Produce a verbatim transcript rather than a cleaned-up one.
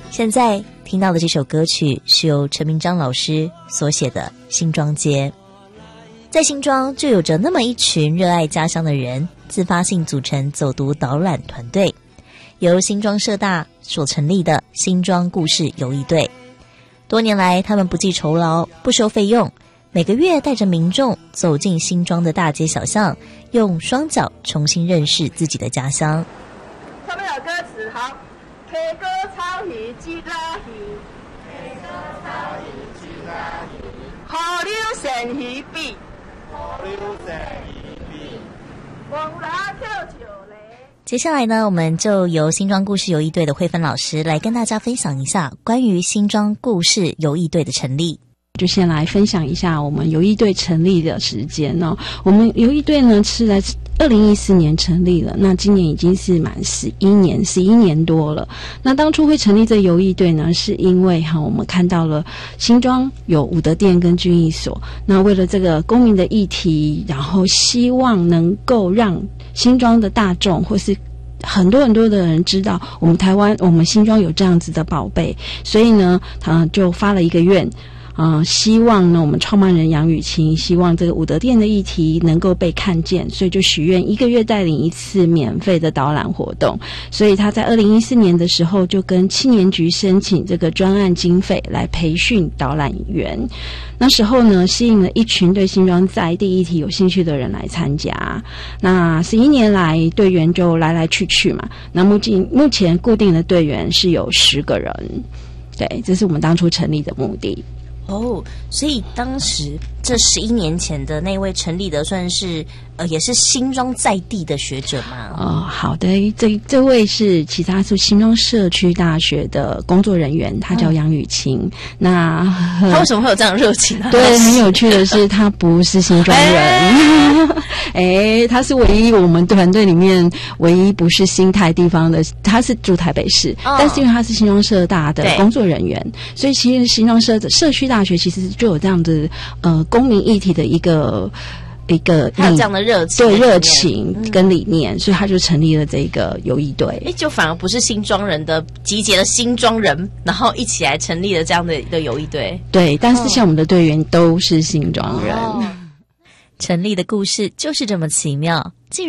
现在听到的这首歌曲是由陈明章老师所写的《新庄街》。在新庄就有着那么一群热爱家乡的人，自发性组成走读导览团队，由新庄社大所成立的新庄故事游艺队。多年来，他们不计酬劳，不收费用，每个月带着民众走进新庄的大街小巷，用双脚重新认识自己的家乡。 上面有歌词，好。K 歌草鱼鸡拉鱼 ，K 歌草鱼鸡拉鱼，河流神鱼比，河流神鱼比，王拉跳球嘞。 接下来呢，我们就由新庄故事游艺队的慧芬老师来跟大家分享一下关于新庄故事游艺队的成立。 就先来分享一下我们游艺队成立的时间呢、哦。我们游艺队呢是在二零一四年成立了，那今年已经是满十一年，十一年多了。那当初会成立这游艺队呢，是因为哈，我们看到了新庄有武德殿跟军艺所，那为了这个公民的议题，然后希望能够让新庄的大众或是很多很多的人知道我们台湾我们新庄有这样子的宝贝，所以呢，他就发了一个愿。呃，希望呢，我们创办人杨雨晴希望这个武德殿的议题能够被看见，所以就许愿一个月带领一次免费的导览活动。所以他在二零一四年的时候就跟青年局申请这个专案经费来培训导览员。那时候呢，吸引了一群对新庄在地议题有兴趣的人来参加。那十一年来，队员就来来去去嘛。那目前目前固定的队员是有十个人。对，这是我们当初成立的目的。 哦，所以当时这十一年前的那位成立的算是呃，也是新庄在地的学者吗？ 哦，好的，这这位是其他是新庄社区大学的工作人员，他叫杨雨晴。嗯、那他为什么会有这样的热情呢、啊？ 对，很有趣的是，他不是新庄人，哎，他是唯一我们团队里面唯一不是新台地方的，他是住台北市，哦、但是因为他是新庄社大的工作人员，所以其实新庄社社区大学其实就有这样的呃公民议题的一个。一个还有这样的热情， 对热情跟理念、嗯，所以他就成立了这个游艺队。 哎，就反而不是新庄人的集结了新庄人，然后一起来成立了这样的一个游艺队。 对，但是像我们的队员都是新庄人， 哦、成立的故事就是这么奇妙。